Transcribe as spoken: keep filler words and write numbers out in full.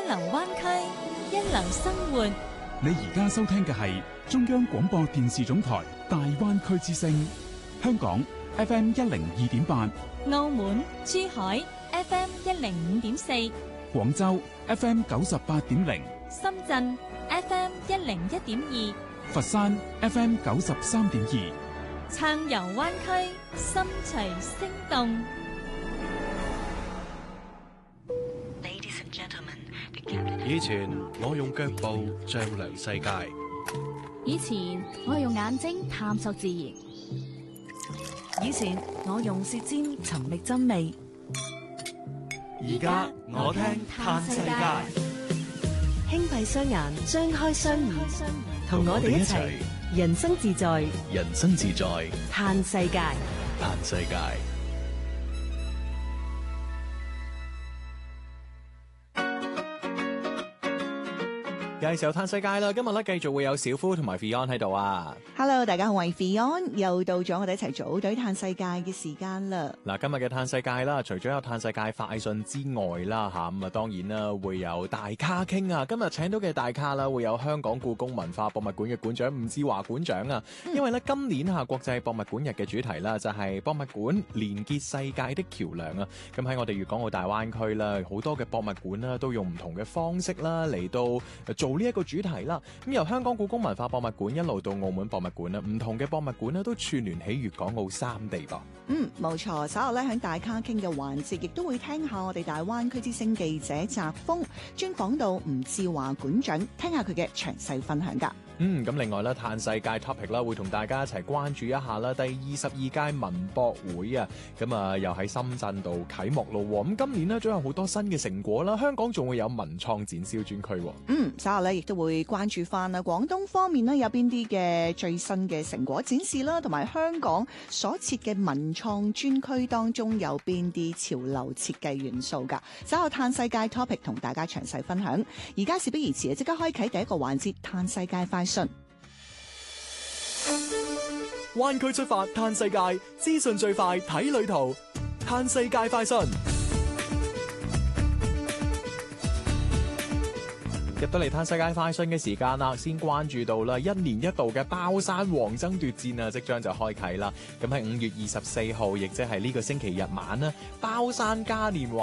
流灣區，一流生活。 你而家收聽嘅係中央廣播電視總台大灣區之聲，香港 F M 一零二點八， 澳門、珠海 F M 一零五點四， 廣州 F M 九十八點零， 深圳 F M 一零一點二， 佛山 F M 九十三點二。 撐遊灣區，心隨聲動。 以前我用腳步丈量世界， 以前我用眼睛探索自然， 以前我用舌尖尋覓真味， 而家我聽嘆世界。 輕閉雙眼，張開雙耳，同我哋一齊人生自在， 人生自在嘆世界， 嘆世界。介紹嘆世界啦，今日咧繼續會有小夫同埋 Fion 喺度啊。 Hello， 大家好，我係 Fion，又到咗我哋一齊組隊嘆世界嘅時間啦。 嗱，今日嘅嘆世界啦，除咗有嘆世界快訊之外啦，吓咁啊，當然啦會有大咖傾啊。今日請到嘅大咖啦，會有香港故宮文化博物館嘅館長吳志華館長啊。因為咧今年吓國際博物館日嘅主題啦，就係博物館連結世界的橋樑啊。咁喺我哋粵港澳大灣區啦，好多嘅博物館啦，都用唔同嘅方式啦嚟到做呢一個主題啦。咁由香港故宮文化博物館一路到澳門博物館啦，唔同嘅博物館咧都串聯起粵港澳三地噃。 嗯，冇錯。稍後咧喺大咖傾嘅環節，亦都會聽下我哋大灣區之聲記者澤峰專訪到吳志華館長，聽下佢嘅詳細分享噶。 嗯，咁另外咧，嘆世界 topic 啦，會同大家一齊關注一下啦。第二十二屆文博會啊，咁啊又喺深圳度啟幕咯。咁今年呢，仲有好多新嘅成果啦。香港仲會有文創展銷專區。 嗯，稍後咧亦都會關注翻啦，廣東方面呢，有邊啲嘅最新嘅成果展示啦，同埋香港所設嘅文創專區當中有邊啲潮流設計元素噶。稍後嘆世界 topic 同大家詳細分享。而家事不宜遲啊，即刻開啟第一個環節，嘆世界快訊。 灣區出發嘆世界，資訊最快睇旅途，嘆世界快訊。入到嚟嘆世界快訊嘅時間啦，先關注到啦，一年一度嘅包山王爭奪戰啊，即將就開啟啦。咁喺五月二十四號，亦即係呢個星期日晚啦，包山嘉年華